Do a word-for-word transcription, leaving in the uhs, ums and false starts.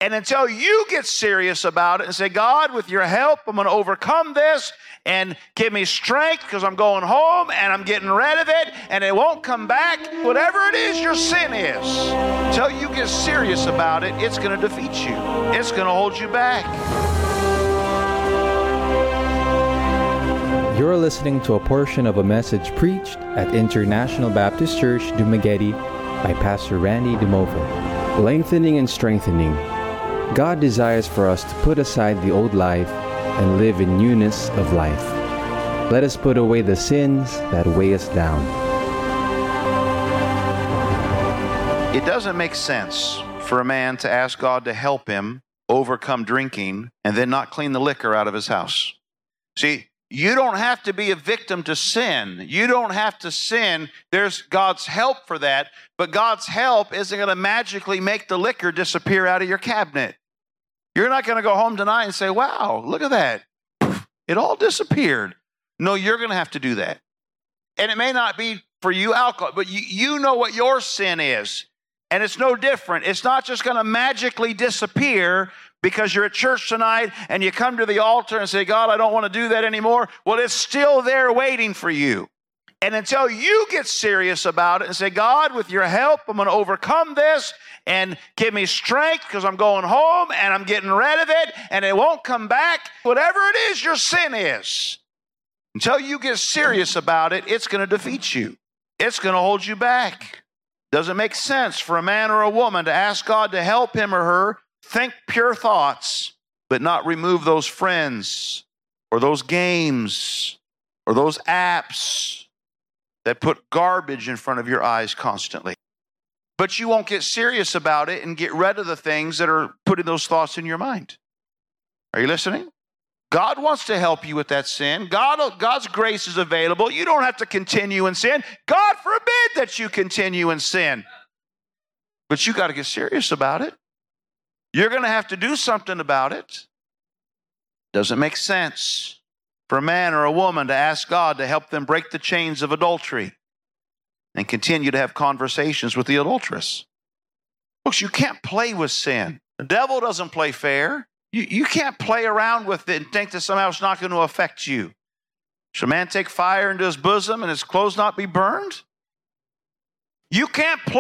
And until you get serious about it and say, God, with your help, I'm going to overcome this and give me strength because I'm going home and I'm getting rid of it and it won't come back. Whatever it is your sin is, until you get serious about it, it's going to defeat you. It's going to hold you back. You're listening to a portion of a message preached at International Baptist Church, Dumaguete by Pastor Randy DeMova. Lengthening and strengthening. God desires for us to put aside the old life and live in newness of life. Let us put away the sins that weigh us down. It doesn't make sense for a man to ask God to help him overcome drinking and then not clean the liquor out of his house. See, you don't have to be a victim to sin. You don't have to sin. There's God's help for that. But God's help isn't going to magically make the liquor disappear out of your cabinet. You're not going to go home tonight and say, wow, look at that. It all disappeared. No, you're going to have to do that. And it may not be for you alcohol, but you, you know what your sin is. And it's no different. It's not just going to magically disappear because you're at church tonight and you come to the altar and say, God, I don't want to do that anymore. Well, it's still there waiting for you. And until you get serious about it and say, God, with your help, I'm going to overcome this and give me strength because I'm going home and I'm getting rid of it and it won't come back. Whatever it is your sin is, until you get serious about it, it's going to defeat you. It's going to hold you back. Doesn't make sense for a man or a woman to ask God to help him or her think pure thoughts, but not remove those friends or those games or those apps that put garbage in front of your eyes constantly. But you won't get serious about it and get rid of the things that are putting those thoughts in your mind. Are you listening? God wants to help you with that sin. God, God's grace is available. You don't have to continue in sin. God forbid that you continue in sin. But you got to get serious about it. You're going to have to do something about it. Doesn't make sense for a man or a woman to ask God to help them break the chains of adultery and continue to have conversations with the adulteress. Folks, you can't play with sin. The devil doesn't play fair. You, you can't play around with it and think that somehow it's not going to affect you. Should a man take fire into his bosom and his clothes not be burned? You can't play